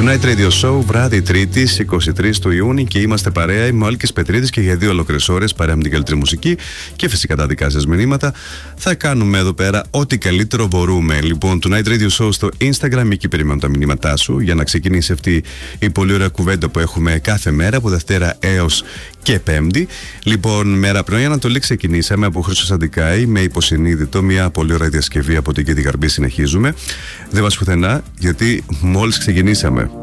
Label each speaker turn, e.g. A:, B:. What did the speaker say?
A: Tonight Radio Show, βράδυ Τρίτης 23 του Ιούνιου και είμαστε παρέα. Είμαι ο Άλκης Πετρίδης και για 2 ολόκληρες ώρες παρέα με την καλύτερη μουσική και φυσικά τα δικά σας μηνύματα. Θα κάνουμε εδώ πέρα ό,τι καλύτερο μπορούμε. Λοιπόν, Tonight Radio Show στο Instagram, εκεί περιμένω τα μηνύματά σου για να ξεκινήσει αυτή η πολύ ωραία κουβέντα που έχουμε κάθε μέρα από Δευτέρα έως και Πέμπτη. Λοιπόν, μέρα πρωί Ανατολή ξεκινήσαμε από Χρήστο Σαντικάη με Υποσυνείδητο, μια πολύ ωραία διασκευή από την Κίτη Γαρμπή. Συνεχίζουμε. Δεν μας πουθενά, γιατί μόλις ξεκινήσαμε.